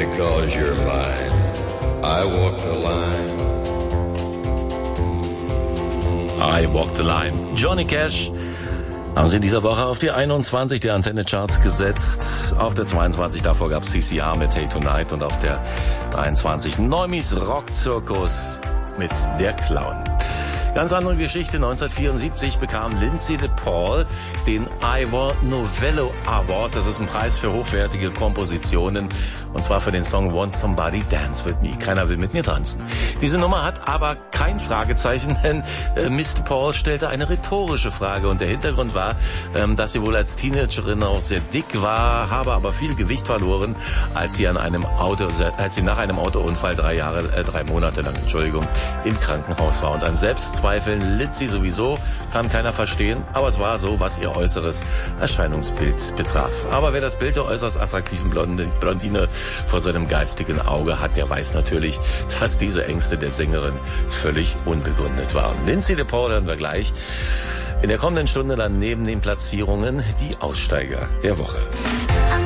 because you're mine. I walk the line. I Walk the Line. Johnny Cash haben sie in dieser Woche auf die 21 der Antenne Charts gesetzt. Auf der 22 davor gab es CCR mit Hey Tonight und auf der 23 Neumis Rockzirkus mit Der Clown. Ganz andere Geschichte. 1974 bekam Lindsay DePaul den Ivor Novello Award. Das ist ein Preis für hochwertige Kompositionen. Und zwar für den Song Want Somebody Dance With Me. Keiner will mit mir tanzen. Diese Nummer hat aber kein Fragezeichen, denn Miss DePaul stellte eine rhetorische Frage. Und der Hintergrund war, dass sie wohl als Teenagerin auch sehr dick war, habe aber viel Gewicht verloren, als sie nach einem Autounfall 3 Monate lang, im Krankenhaus war. Und an Selbstzweifeln litt sie sowieso, kann keiner verstehen. Aber es war so, was ihr äußeres Erscheinungsbild betraf. Aber wer das Bild der äußerst attraktiven Blondine vor seinem geistigen Auge hat, der weiß natürlich, dass diese Ängste der Sängerin völlig unbegründet waren. Lindsay DePaul hören wir gleich. In der kommenden Stunde dann neben den Platzierungen die Aussteiger der Woche.